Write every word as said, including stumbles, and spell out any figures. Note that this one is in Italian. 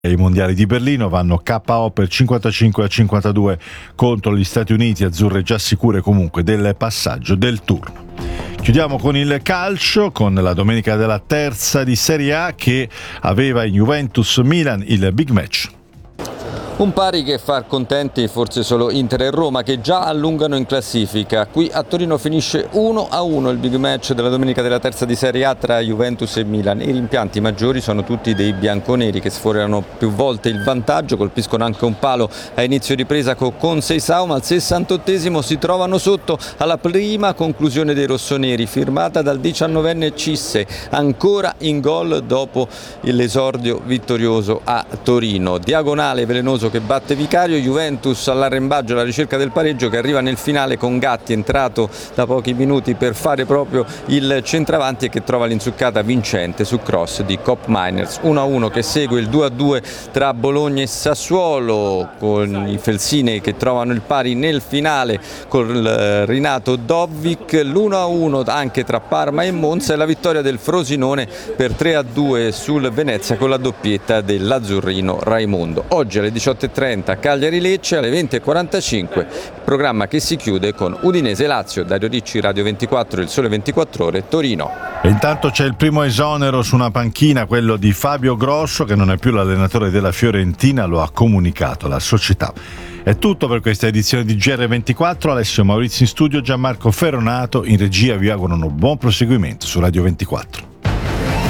I mondiali di Berlino vanno K O per cinquantacinque a cinquantadue contro gli Stati Uniti, azzurre già sicure comunque del passaggio del turno. Chiudiamo con il calcio, con la domenica della terza di Serie A che aveva in Juventus Milan il big match. Un pari che fa contenti forse solo Inter e Roma, che già allungano in classifica. Qui a Torino finisce uno a uno il big match della domenica della terza di Serie A tra Juventus e Milan. I rimpianti maggiori sono tutti dei bianconeri, che sforano più volte il vantaggio, colpiscono anche un palo a inizio ripresa con Seisao, ma al sessantottesimo si trovano sotto alla prima conclusione dei rossoneri, firmata dal diciannovenne Cisse, ancora in gol dopo l'esordio vittorioso a Torino. Diagonale velenoso che batte Vicario, Juventus all'arrembaggio alla ricerca del pareggio, che arriva nel finale con Gatti entrato da pochi minuti per fare proprio il centravanti e che trova l'insuccata vincente su cross di Cop Miners. uno a uno che segue il due a due tra Bologna e Sassuolo, con i Felsini che trovano il pari nel finale con Rinato Dovic, l'uno a uno anche tra Parma e Monza e la vittoria del Frosinone per tre a due sul Venezia con la doppietta dell'azzurrino Raimondo. Oggi alle diciotto e trenta Cagliari-Lecce, alle venti e quarantacinque programma che si chiude con Udinese-Lazio. Dario Ricci, Radio ventiquattro, Il Sole ventiquattro Ore, Torino. E intanto c'è il primo esonero su una panchina, quello di Fabio Grosso, che non è più l'allenatore della Fiorentina, lo ha comunicato la società. È tutto per questa edizione di G R ventiquattro. Alessio Maurizio in studio, Gianmarco Ferronato in regia, vi augurano buon proseguimento su Radio ventiquattro.